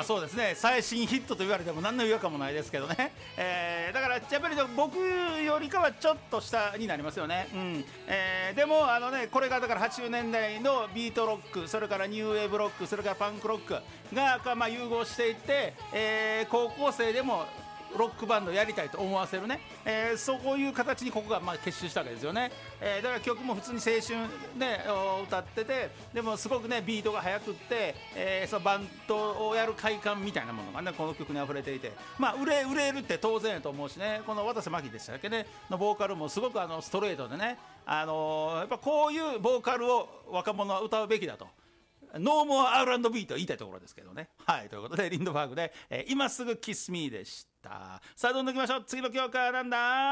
そうですね、最新ヒットと言われても何の違和感もないですけどね、だからやっぱり僕よりかはちょっと下になりますよね、でもこれがだから80年代のビートロック、それからニューウェーブロック、それからパンクロックが、融合していって、高校生でもロックバンドやりたいと思わせるね、そういう形にここが結集したわけですよね、だから曲も普通に青春ね歌ってて、でもすごくねビートが速くって、そのバンドをやる快感みたいなものがねこの曲に溢れていて、売れるって当然やと思うしね、この渡瀬真希でしたっけねのボーカルもすごくストレートでね、やっぱこういうボーカルを若者は歌うべきだと。ノーモア R&B と言いたいところですけどね。はい、ということでリンドバーグで、今すぐキスミーでした。さあどんどんいきましょう。次の教科はなんだ。